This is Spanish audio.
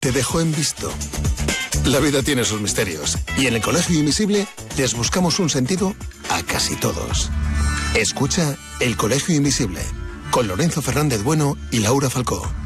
te dejó en visto. La vida tiene sus misterios y en el Colegio Invisible les buscamos un sentido a casi todos. Escucha El Colegio Invisible con Lorenzo Fernández Bueno y Laura Falcó.